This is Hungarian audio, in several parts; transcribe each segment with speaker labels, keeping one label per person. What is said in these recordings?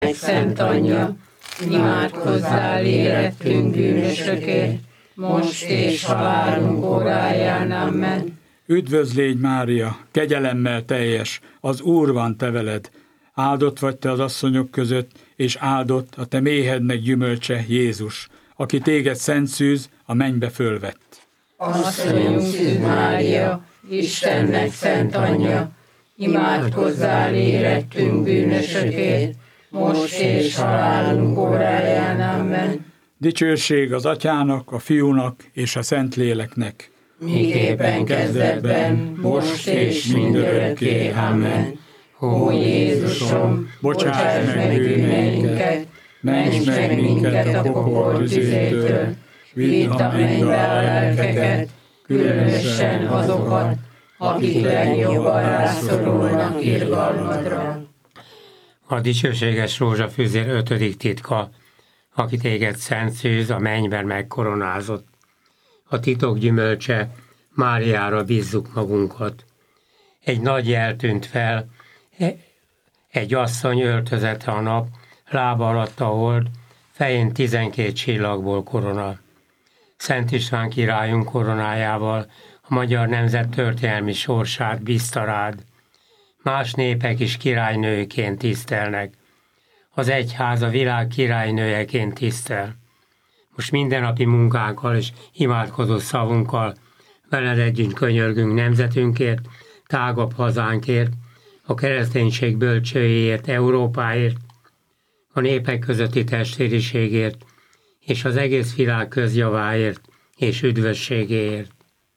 Speaker 1: Istennek szent anyja, imádkozzál érettünk bűnösökért, most és halálunk óráján. Amen.
Speaker 2: Üdvözl légy, Mária, kegyelemmel teljes, az Úr van te veled. Áldott vagy te az asszonyok között, és áldott a te méhednek gyümölcse, Jézus, aki téged szent szűz, a mennybe fölvett.
Speaker 1: Asszonyunk Szűz Mária, Istennek szent anyja, imádkozzál érettünk bűnösökért, most és halálunk óráján. Amen.
Speaker 2: Dicsőség az Atyának, a Fiúnak és a Szentléleknek.
Speaker 1: Miképpen kezdetben, most és mindörökké. Amen. Ó Jézusom, bocsáss meg bűneinket, ments meg minket a pokol tüzétől, vidd a mennybe a lelkeket, különösen azokat, akik legjobban rászorulnak irgalmadra.
Speaker 3: A dicsőséges rózsafűzér 5. titka, aki téged szent szűz, a mennyben megkoronázott. A titok gyümölcse, Máriára bízzuk magunkat. Egy nagy jel tűnt fel, egy asszony öltözete a nap, lába alatt a hold, fején 12 csillagból korona. Szent István királyunk koronájával a magyar nemzet történelmi sorsát bízta rád. Más népek is királynőként tisztelnek. Az egyház a világ királynőjeként tisztel. Most mindennapi munkánkkal és imádkozó szavunkkal veled együtt könyörgünk nemzetünkért, tágabb hazánkért, a kereszténység bölcsőjéért, Európáért, a népek közötti testvériségért, és az egész világ közjaváért és üdvösségéért.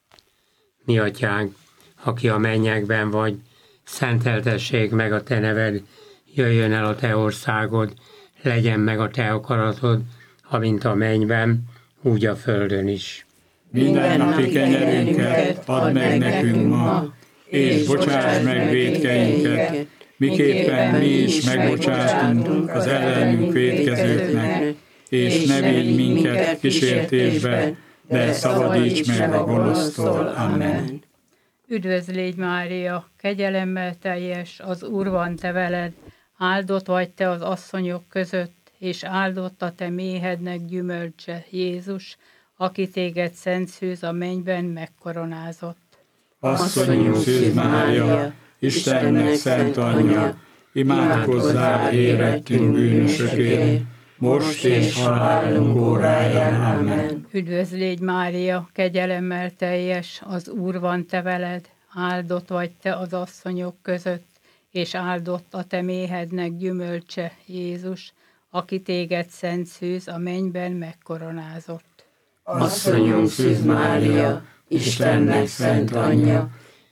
Speaker 3: Mi atyánk, aki a mennyekben vagy, szenteltessék meg a te neved, jöjjön el a te országod, legyen meg a te akaratod, amint a mennyben, úgy a földön is.
Speaker 2: Mindennapi kenyerünket add meg nekünk ma, és bocsáss meg vétkeinket, miképpen mi is megbocsátunk az ellenünk vétkezőknek, és ne védj minket kísértésbe, de szabadíts meg a gonosztól. Amen.
Speaker 4: Üdvözl légy, Mária, kegyelemmel teljes, az Úr van te veled, áldott vagy te az asszonyok között, és áldott a te méhednek gyümölcse, Jézus, aki téged szent szűz, a mennyben megkoronázott.
Speaker 2: Asszonyunk Szűz Mária, Istennek szent anyja, imádkozzál érettünk bűnösökért, most és halálunk óráján. Amen.
Speaker 4: Üdvözl légy, Mária, kegyelemmel teljes, az Úr van te veled, áldott vagy te az asszonyok között, és áldott a te méhednek gyümölcse, Jézus, aki téged szent szűz, a mennyben megkoronázott.
Speaker 1: Asszonyunk Szűz Mária, Istennek szent anyja,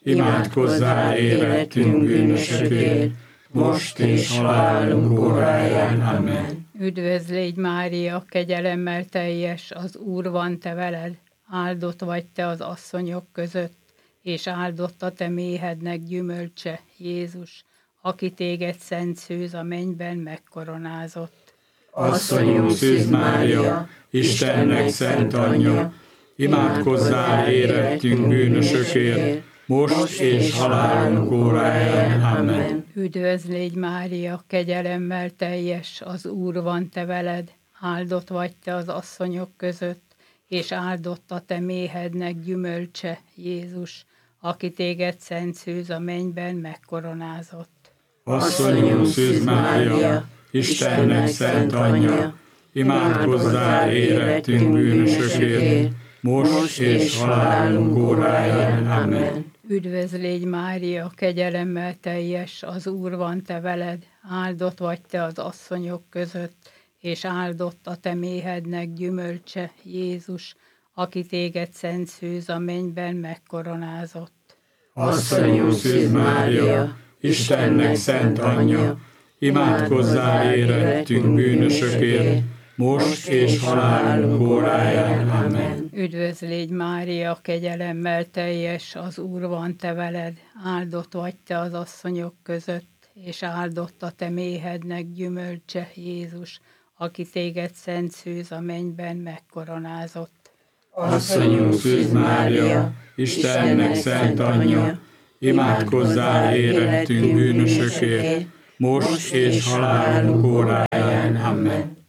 Speaker 1: imádkozzál érettünk bűnösökért, most és halálunk óráján. Amen.
Speaker 4: Üdvözl légy, Mária, kegyelemmel teljes, az Úr van te veled, áldott vagy te az asszonyok között, és áldott a te méhednek gyümölcse, Jézus, aki téged szent szűz, a mennyben megkoronázott.
Speaker 2: Asszonyunk Szűz Mária, Istennek szent anyja, imádkozzál érettünk bűnösökért, most és halálunk óráján. Amen.
Speaker 4: Üdvözl légy, Mária, kegyelemmel teljes, az Úr van te veled, áldott vagy te az asszonyok között, és áldott a te méhednek gyümölcse, Jézus, aki téged szent szűz, a mennyben megkoronázott.
Speaker 2: Asszonyunk Szűz Mária, Istennek szent anyja, imádkozzál érettünk bűnösökért, most és halálunk óráján. Amen.
Speaker 4: Üdvözl légy, Mária, kegyelemmel teljes, az Úr van te veled, áldott vagy te az asszonyok között, és áldott a te méhednek gyümölcse, Jézus, aki téged szent szűz, a mennyben megkoronázott.
Speaker 2: Asszonyunk Szűz Mária, Istennek szent anyja, imádkozzál érettünk bűnösökért, most és halálunk óráján. Amen.
Speaker 4: Üdvözl légy, Mária, kegyelemmel teljes, az Úr van te veled, áldott vagy te az asszonyok között, és áldott a te méhednek gyümölcse, Jézus, aki téged szent szűz, a mennyben megkoronázott.
Speaker 2: Asszonyunk Szűz Mária, Istennek szent anyja, imádkozzál érettünk bűnösökért, most és halálunk óráján.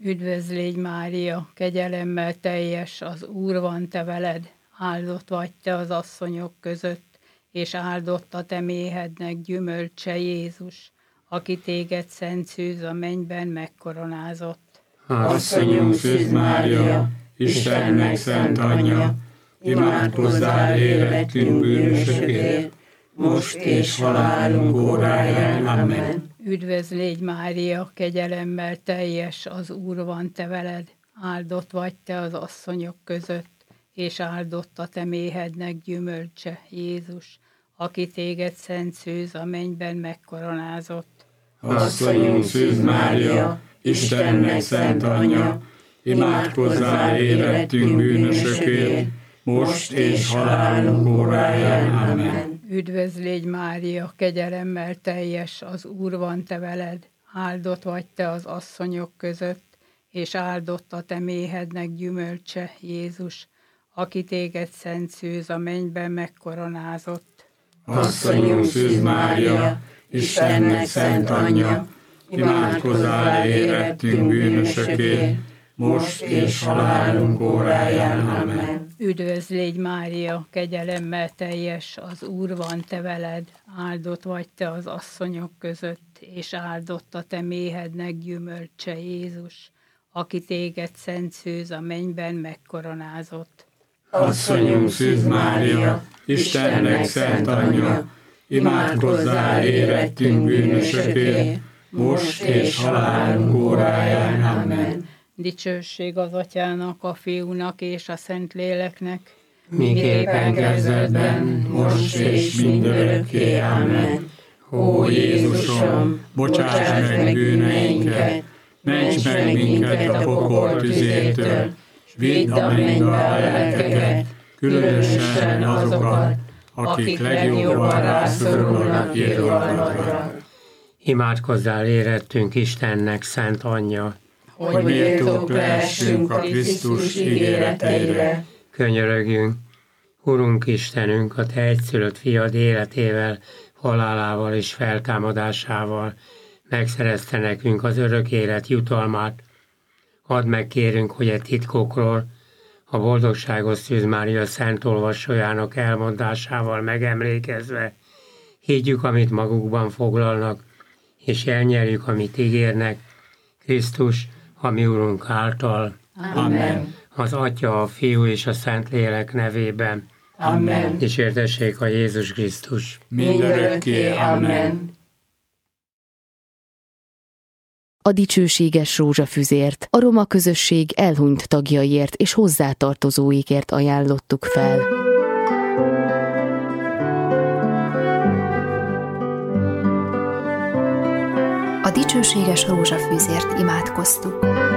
Speaker 4: Üdvözl légy Mária, kegyelemmel teljes, az Úr van te veled, áldott vagy te az asszonyok között, és áldott a te méhednek gyümölcse Jézus, aki téged szent szűz a mennyben megkoronázott.
Speaker 2: Asszonyunk Szűz Mária, Istennek szent anyja, imádkozzál érettünk bűnösökért, most és halálunk óráján. Amen.
Speaker 4: Üdvözl légy Mária, kegyelemmel teljes, az Úr van te veled, áldott vagy te az asszonyok között, és áldott a te méhednek gyümölcse Jézus, aki téged szent szűz a mennyben megkoronázott.
Speaker 2: Asszonyunk Szűz Mária, Istennek szent anyja, imádkozzál érettünk bűnösökért, most és halálunk óráján. Amen.
Speaker 4: Üdvözl légy Mária, kegyelemmel teljes, az Úr van te veled, áldott vagy te az asszonyok között, és áldott a te méhednek gyümölcse Jézus, aki téged szent szűz a mennyben megkoronázott.
Speaker 2: Asszonyunk Szűz Mária, Istennek szent anyja, imádkozzál érettünk bűnösökért, most és halálunk óráján. Amen.
Speaker 4: Üdvözl légy Mária, kegyelemmel teljes, az Úr van te veled, áldott vagy te az asszonyok között, és áldott a te méhednek gyümölcse Jézus, aki téged szent szűz a mennyben megkoronázott.
Speaker 2: Asszonyunk Szűz Mária, Istennek szent anyja, imádkozzál érettünk bűnösökért, most és halálunk óráján. Amen.
Speaker 4: Dicsőség az Atyának, a Fiúnak és a Szentléleknek,
Speaker 3: miképpen kezdetben,
Speaker 2: most és mindörökké. Amen. Ó Jézusom, bocsáss meg bűneinket, ments meg minket a pokol tüzétől, s vidd a mennybe a lelkeket, különösen azokat, akik legjobban rászorulnak irgalmadra.
Speaker 3: imádkozzál érettünk Istennek szent anyja,
Speaker 2: hogy méltók lehessünk a Krisztus ígéreteire.
Speaker 3: Könyörögjünk, Urunk Istenünk, a te egyszülött fiad életével, halálával és feltámadásával megszerezte nekünk az örök élet jutalmát. Add meg, kérünk, hogy e titkokról a boldogságos Szűz Mária szent olvasójának elmondásával megemlékezve higgyük, amit magukban foglalnak, és elnyerjük, amit ígérnek, Krisztus, a mi Urunk által.
Speaker 2: Amen.
Speaker 3: Az Atya, a Fiú és a Szentlélek nevében.
Speaker 2: Amen.
Speaker 3: Dicsértessék a Jézus Krisztus.
Speaker 2: Mindörökké. Amen.
Speaker 5: A dicsőséges rózsafüzért a roma közösség elhunyt tagjaiért és hozzátartozóikért ajánlottuk fel.
Speaker 6: A dicsőséges rózsafűzért imádkoztuk.